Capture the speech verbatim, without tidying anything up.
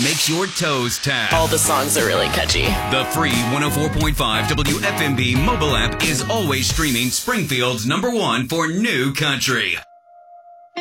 makes your toes tap. All the songs are really catchy. The free one oh four point five W F M B mobile app is always streaming Springfield's number one for new country.